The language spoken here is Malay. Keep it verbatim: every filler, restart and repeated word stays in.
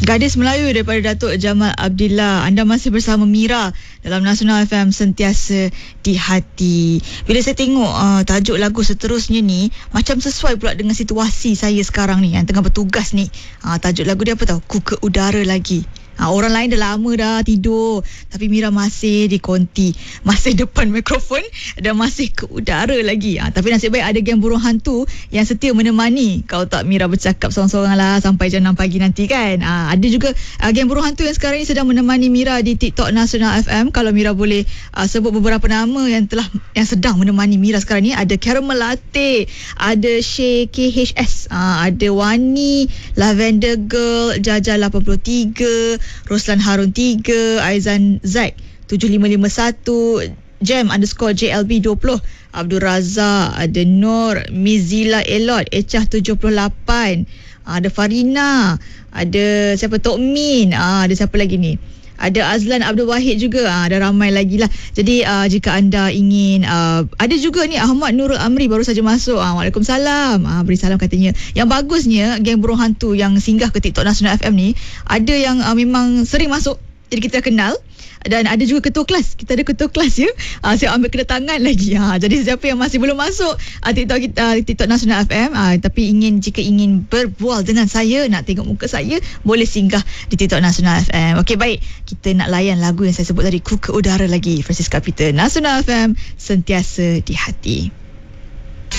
Gadis Melayu daripada Datuk Jamal Abdillah. Anda masih bersama Mira dalam Nasional F M, sentiasa di hati. Bila saya tengok uh, tajuk lagu seterusnya ni, macam sesuai pula dengan situasi saya sekarang ni yang tengah bertugas ni. Uh, tajuk lagu dia apa tahu? Ku ke udara lagi. Ha, orang lain dah lama dah tidur, tapi Mira masih di konti, masih depan mikrofon dan masih ke udara lagi. Ha, tapi nasib baik ada geng burung hantu yang setia menemani. Kalau tak Mira bercakap seorang-seorang lah sampai jam enam pagi nanti kan. Ha, ada juga uh, geng burung hantu yang sekarang ni sedang menemani Mira di TikTok Nasional F M. Kalau Mira boleh uh, sebut beberapa nama yang telah yang sedang menemani Mira sekarang ni, ada Caramel Latte, ada Shay K H S, uh, ada Wani, Lavender Girl, Jaja lapan puluh tiga, Roslan Harun tiga, Aizan Zaid tujuh lima lima satu, Jam underscore J L B dua puluh, Abdul Razak, ada Nur, Mizila Elot, Echah tujuh puluh lapan, ada Farina, ada siapa, Tok Min, ada siapa lagi ni, ada Azlan Abdul Wahid juga, ada ramai lagi lah. Jadi uh, jika anda ingin, uh, ada juga ni Ahmad Nurul Amri baru saja masuk. uh, Waalaikumsalam, uh, beri salam katanya. Yang bagusnya geng burung hantu yang singgah ke TikTok Nasional F M ni, ada yang uh, memang sering masuk, jadi kita kenal. Dan ada juga ketua kelas. Kita ada ketua kelas ya. Uh, saya ambil kedatangan lagi. Ha, jadi siapa yang masih belum masuk uh, TikTok kita, uh, TikTok Nasional F M, uh, tapi ingin jika ingin berbual dengan saya, nak tengok muka saya, boleh singgah di TikTok Nasional F M. Okey, baik. Kita nak layan lagu yang saya sebut tadi, Ku ke udara lagi, Francisca Peter. Nasional F M, sentiasa di hati.